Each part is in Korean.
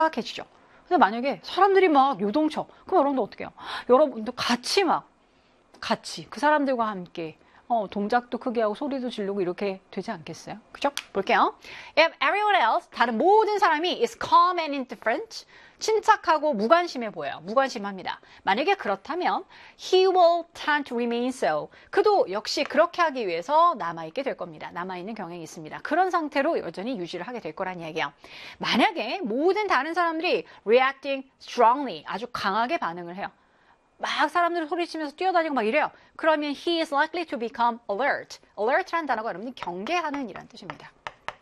해지죠. 근데 만약에 사람들이 막 요동쳐. 그럼 여러분들 어떻게 해요? 여러분도 같이 그 사람들과 함께 동작도 크게 하고 소리도 지르고 이렇게 되지 않겠어요? 그죠? 볼게요. If everyone else, 다른 모든 사람이 is calm and indifferent, 침착하고 무관심해 보여요. 무관심합니다. 만약에 그렇다면 he will tend to remain so. 그도 역시 그렇게 하기 위해서 남아있게 될 겁니다. 남아있는 경향이 있습니다. 그런 상태로 여전히 유지를 하게 될 거란 이야기예요. 만약에 모든 다른 사람들이 reacting strongly, 아주 강하게 반응을 해요. 막 사람들이 소리치면서 뛰어다니고 막 이래요. 그러면 he is likely to become alert. alert라는 단어가 여러분들 경계하는 이란 뜻입니다.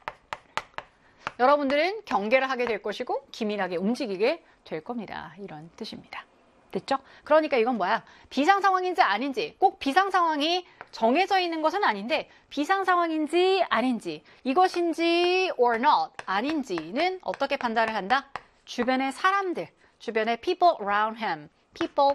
여러분들은 경계를 하게 될 것이고 기민하게 움직이게 될 겁니다. 이런 뜻입니다. 됐죠? 그러니까 이건 뭐야? 비상 상황인지 아닌지, 꼭 비상 상황이 정해져 있는 것은 아닌데 비상 상황인지 아닌지, 이것인지 or not 아닌지는 어떻게 판단을 한다? 주변의 사람들, 주변의 people around him, people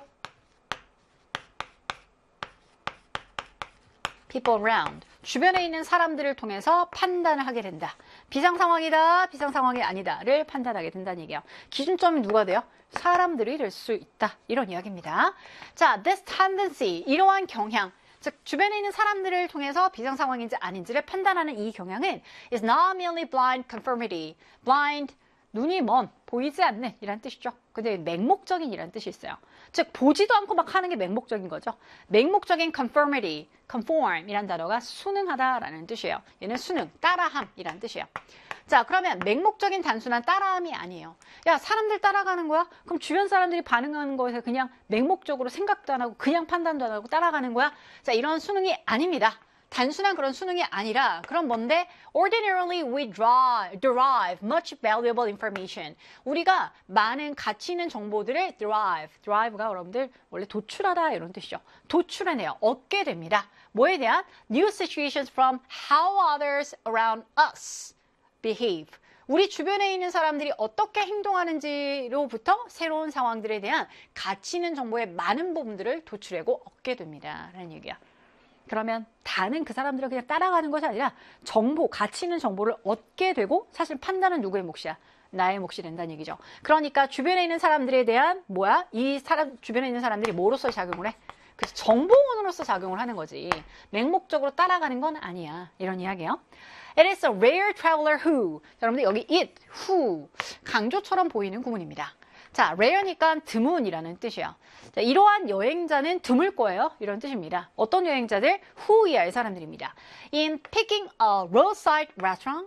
around, 주변에 있는 사람들을 통해서 판단을 하게 된다. 비상 상황이다, 비상 상황이 아니다를 판단하게 된다는 얘기예요. 기준점이 누가 돼요? 사람들이 될 수 있다. 이런 이야기입니다. 자, this tendency, 이러한 경향, 즉 주변에 있는 사람들을 통해서 비상 상황인지 아닌지를 판단하는 이 경향은 is not merely blind conformity. blind, 눈이 먼, 보이지 않는 이란 뜻이죠. 근데 맹목적인 이란 뜻이 있어요. 즉 보지도 않고 막 하는 게 맹목적인 거죠. 맹목적인 conformity, conform 이란 단어가 순응하다라는 뜻이에요. 얘는 순응, 따라함 이란 뜻이에요. 자, 그러면 맹목적인 단순한 따라함이 아니에요. 야, 사람들 따라가는 거야? 그럼 주변 사람들이 반응하는 거에서 그냥 맹목적으로 생각도 안 하고 그냥 판단도 안 하고 따라가는 거야? 자, 이런 순응이 아닙니다. 단순한 그런 수능이 아니라 그럼 뭔데? Ordinarily we derive much valuable information. 우리가 많은 가치 있는 정보들을 derive가 여러분들 원래 도출하다 이런 뜻이죠. 도출해내요. 얻게 됩니다. 뭐에 대한? New situations from how others around us behave. 우리 주변에 있는 사람들이 어떻게 행동하는지로부터 새로운 상황들에 대한 가치 있는 정보의 많은 부분들을 도출하고 얻게 됩니다. 라는 얘기야. 그러면 다는 그 사람들을 그냥 따라가는 것이 아니라 정보, 가치 있는 정보를 얻게 되고 사실 판단은 누구의 몫이야? 나의 몫이 된다는 얘기죠. 그러니까 주변에 있는 사람들에 대한 뭐야? 이 사람 주변에 있는 사람들이 뭐로서 작용을 해? 그래서 정보원으로서 작용을 하는 거지. 맹목적으로 따라가는 건 아니야. 이런 이야기예요. It is a rare traveler who. 여러분들 여기 it, who 강조처럼 보이는 구문입니다. 자, rare니까 드문이라는 뜻이야. 자, 이러한 여행자는 드물 거예요. 이런 뜻입니다. 어떤 여행자들? who 이하의 사람들입니다. In picking a roadside restaurant,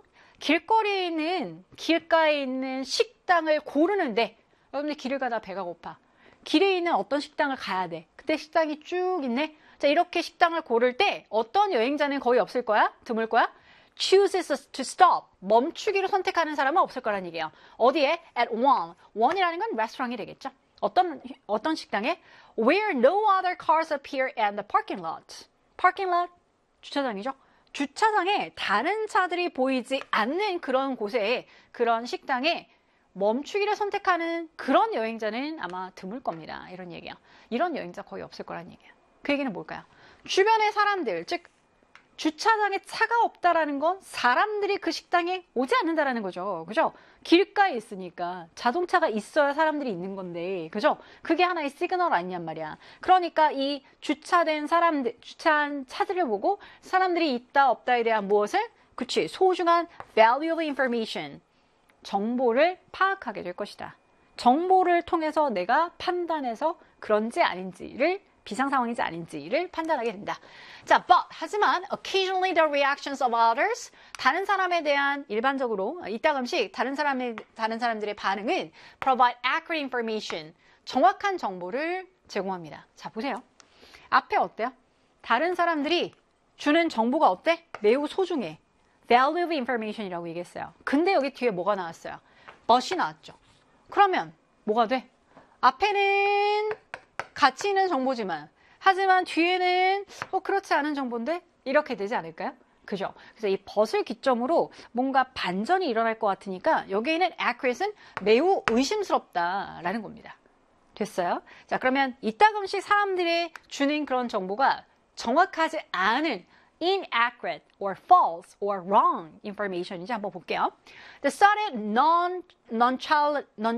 길가에 있는 식당을 고르는데, 여러분들 길을 가다 배가 고파. 길에 있는 어떤 식당을 가야 돼. 그때 식당이 쭉 있네. 자, 이렇게 식당을 고를 때 어떤 여행자는 거의 없을 거야? 드물 거야? chooses to stop. 멈추기로 선택하는 사람은 없을 거란 얘기예요. 어디에? at one. one이라는 건 레스토랑이 되겠죠. 어떤 식당에? where no other cars appear in the parking lot. parking lot, 주차장이죠. 주차장에 다른 차들이 보이지 않는 그런 곳에, 그런 식당에 멈추기를 선택하는 그런 여행자는 아마 드물 겁니다. 이런 얘기예요. 이런 여행자 거의 없을 거란 얘기예요. 그 얘기는 뭘까요? 주변의 사람들, 즉 주차장에 차가 없다라는 건 사람들이 그 식당에 오지 않는다라는 거죠. 그죠? 길가에 있으니까 자동차가 있어야 사람들이 있는 건데, 그죠? 그게 하나의 시그널 아니냔 말이야. 그러니까 이 주차한 차들을 보고 사람들이 있다 없다에 대한 무엇을? 그치, 소중한 valuable information, 정보를 파악하게 될 것이다. 정보를 통해서 내가 판단해서 그런지 아닌지를, 비상 상황인지 아닌지를 판단하게 된다. 자, 하지만 occasionally the reactions of others, 다른 사람에 대한 일반적으로 이따금씩 다른 사람들의 반응은 provide accurate information, 정확한 정보를 제공합니다. 자, 보세요. 앞에 어때요? 다른 사람들이 주는 정보가 어때? 매우 소중해. valuable information이라고 얘기했어요. 근데 여기 뒤에 뭐가 나왔어요? but이 나왔죠. 그러면 뭐가 돼? 앞에는 가치 있는 정보지만 하지만 뒤에는 그렇지 않은 정보인데 이렇게 되지 않을까요? 그죠? 그래서 이 but을 기점으로 뭔가 반전이 일어날 것 같으니까 여기에는 accurate는 매우 의심스럽다라는 겁니다. 됐어요? 자, 그러면 이따금씩 사람들이 주는 그런 정보가 정확하지 않은 inaccurate or false or wrong information인지 한번 볼게요. The sudden